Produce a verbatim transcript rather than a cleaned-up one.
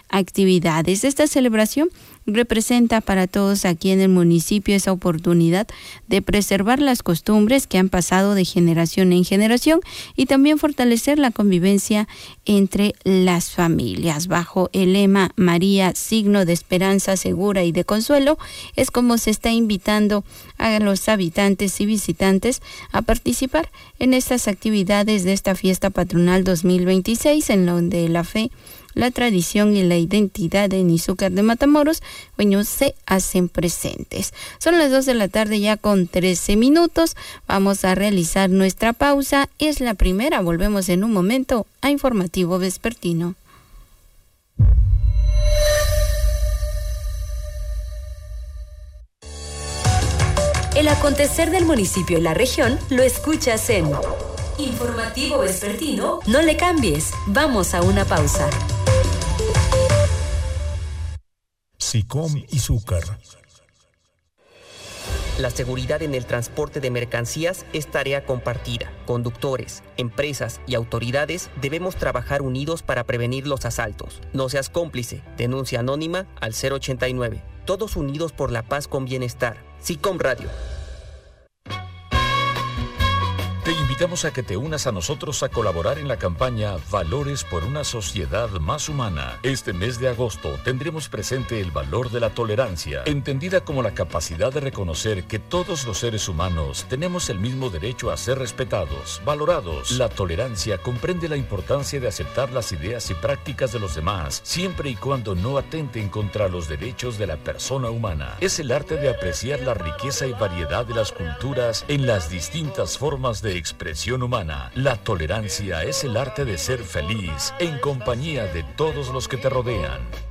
actividades. Esta celebración representa para todos aquí en el municipio esa oportunidad de preservar las costumbres que han pasado de generación en generación y también fortalecer la convivencia entre las familias. Bajo el lema María, signo de esperanza segura y de consuelo, es como se está invitando a los habitantes y visitantes a participar en estas actividades de esta fiesta patronal dos mil veintiséis, en donde la fe, la tradición y la identidad de Izúcar de Matamoros, bueno, se hacen presentes. Son las dos de la tarde ya con trece minutos. Vamos a realizar nuestra pausa. Es la primera. Volvemos en un momento a Informativo Vespertino. El acontecer del municipio y la región lo escuchas en Informativo Vespertino. No le cambies. Vamos a una pausa. SICOM Izúcar. La seguridad en el transporte de mercancías es tarea compartida. Conductores, empresas y autoridades debemos trabajar unidos para prevenir los asaltos. No seas cómplice. Denuncia anónima al cero ochenta y nueve. Todos unidos por la paz con bienestar. SICOM Radio. Te invitamos a que te unas a nosotros a colaborar en la campaña Valores por una sociedad más humana. Este mes de agosto tendremos presente el valor de la tolerancia, entendida como la capacidad de reconocer que todos los seres humanos tenemos el mismo derecho a ser respetados, valorados. La tolerancia comprende la importancia de aceptar las ideas y prácticas de los demás, siempre y cuando no atenten contra los derechos de la persona humana. Es el arte de apreciar la riqueza y variedad de las culturas en las distintas formas de expresión humana. La tolerancia es el arte de ser feliz en compañía de todos los que te rodean.